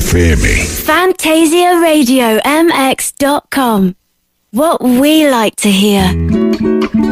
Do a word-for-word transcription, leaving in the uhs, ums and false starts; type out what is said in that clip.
F M. Fantasia Radio M X dot com. What we like to hear.